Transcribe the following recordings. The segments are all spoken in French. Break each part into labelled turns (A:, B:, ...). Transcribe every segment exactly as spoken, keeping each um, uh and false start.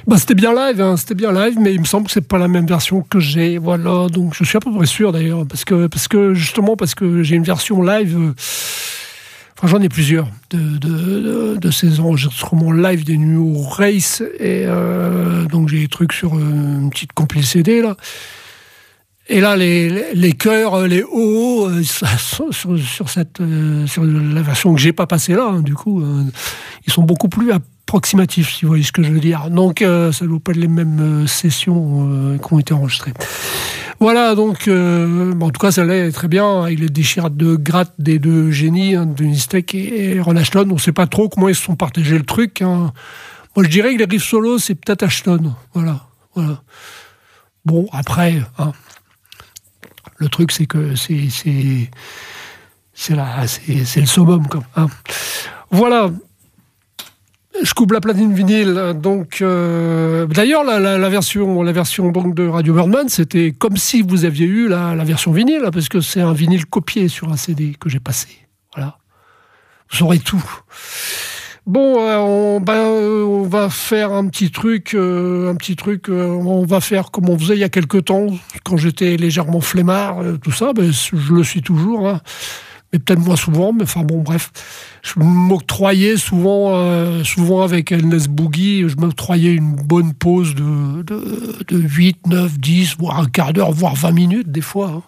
A: Bah, c'était bien live, hein, c'était bien live, mais il me semble que c'est pas la même version que j'ai. Voilà, donc je suis à peu près sûr d'ailleurs, parce que, parce que justement, parce que j'ai une version live. Euh, enfin, j'en ai plusieurs de, de, de, de ces enregistrements live des New Race, et euh, donc j'ai des trucs sur euh, une petite compil C D là. Et là, les, les, les chœurs, les hauts, euh, sur, sur, cette, euh, sur la version que j'ai pas passée là, hein, du coup, euh, ils sont beaucoup plus approximatifs, si vous voyez ce que je veux dire. Donc, euh, ça ne doit pas être les mêmes euh, sessions euh, qui ont été enregistrées. Voilà, donc, euh, bon, en tout cas, celle-là est très bien, avec les déchirades de gratte des deux génies, hein, Denis Steck et, et Ron Ashton. On ne sait pas trop comment ils se sont partagés le truc. Hein. Moi, je dirais que les riffs solos, c'est peut-être Ashton. Voilà, voilà. Bon, après, hein, le truc, c'est que c'est c'est c'est là, c'est, c'est le summum, quoi. Hein. Voilà. Je coupe la platine vinyle. Donc, euh, d'ailleurs, la, la, la version, la version donc de Radio Birdman, c'était comme si vous aviez eu la, la version vinyle, parce que c'est un vinyle copié sur un C D que j'ai passé. Voilà. Vous saurez tout. Bon, euh, on, ben, euh, on va faire un petit truc, euh, un petit truc. Euh, on va faire comme on faisait il y a quelque temps, quand j'étais légèrement flemmard, euh, tout ça. Ben, je le suis toujours, hein, mais peut-être moins souvent. Mais enfin bon, bref, je m'octroyais souvent, euh, souvent avec Endless Boogie, je m'octroyais une bonne pause de, de, de huit, neuf, dix, voire un quart d'heure, voire vingt minutes des fois. Hein.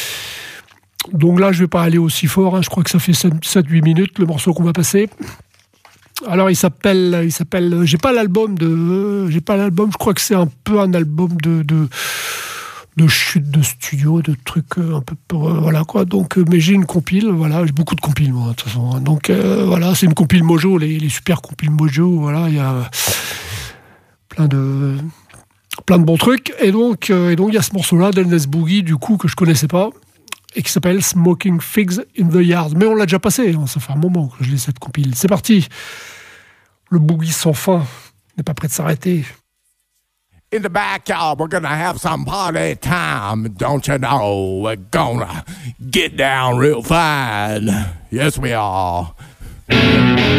A: Donc là, je vais pas aller aussi fort. Hein, je crois que ça fait sept huit minutes le morceau qu'on va passer. Alors il s'appelle, il s'appelle. J'ai pas l'album de, j'ai pas l'album. Je crois que c'est un peu un album de de, de chute de studio, de trucs un peu, voilà quoi. Donc, mais j'ai une compile, voilà, j'ai beaucoup de compiles moi de toute façon. Donc euh, voilà, c'est une compile Mojo, les, les super compiles Mojo. Voilà, il y a plein de plein de bons trucs. Et donc euh, et donc il y a ce morceau-là d'Endless Boogie du coup que je connaissais pas, et qui s'appelle Smoking Figs in the Yard. Mais on l'a déjà passé, hein, ça fait un moment que je l'ai cette compile. C'est parti. Le boogie sans fin n'est pas prêt de s'arrêter.
B: In the backyard, we're gonna have some party time, don't you know? We're gonna get down real fine. Yes, we are.